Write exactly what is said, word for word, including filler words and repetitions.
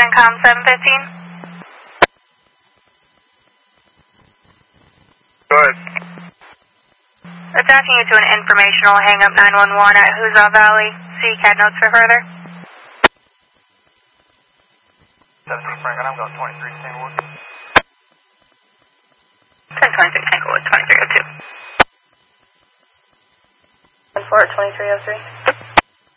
CENTCOM seven fifteen. Go ahead. Attaching you to an informational hang-up nine one one at Huza Valley. See C A D notes for further. seventeen Franklin, I'm going twenty-three Sandwood. ten twenty-six Sandwood, twenty-three oh two. four twenty-three oh three.